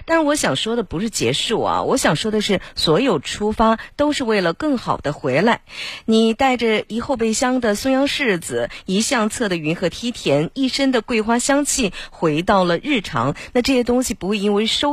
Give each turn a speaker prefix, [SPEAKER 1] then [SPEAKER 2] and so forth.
[SPEAKER 1] 但是我想说的不是结束啊，我想说的是所有出发都是为了更好的回来。你带着一后备箱的松阳柿子，一相册的云鹤梯田，一身的桂花香气回到了日常，那这些东西不会因为收